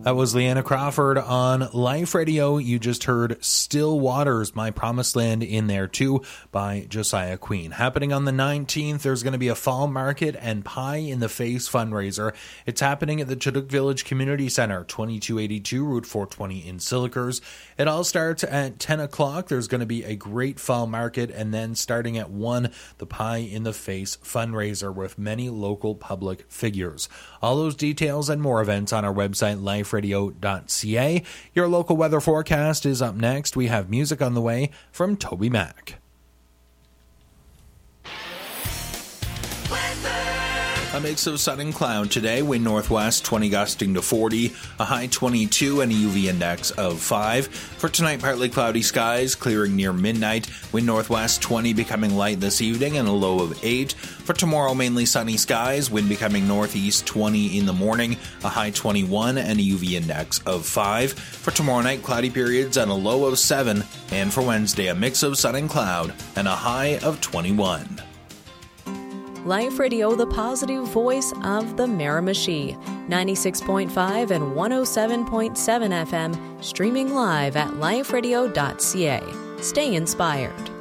That was Leanna Crawford on Life Radio. You just heard Still Waters, My Promised Land in there too by Josiah Queen. Happening on the 19th, there's going to be a fall market and Pie in the Face fundraiser. It's happening at the Chinook Village Community Center, 2282 Route 420 in Sillikers. It all starts at 10 o'clock. There's going to be a great fall market, and then starting at 1, the Pie in the Face fundraiser with many local public figures. All those details and more events on our website, liferadio.ca. Your local weather forecast is up next. We have music on the way from Toby Mac. A mix of sun and cloud today. Wind northwest 20 gusting to 40, a high 22 and a UV index of 5. For tonight, partly cloudy skies, clearing near midnight. Wind northwest 20 becoming light this evening and a low of 8. For tomorrow, mainly sunny skies, wind becoming northeast 20 in the morning, a high 21 and a UV index of 5. For tomorrow night, cloudy periods and a low of 7. And for Wednesday, a mix of sun and cloud and a high of 21. Life Radio, the positive voice of the Miramichi. 96.5 and 107.7 FM, streaming live at liferadio.ca. Stay inspired.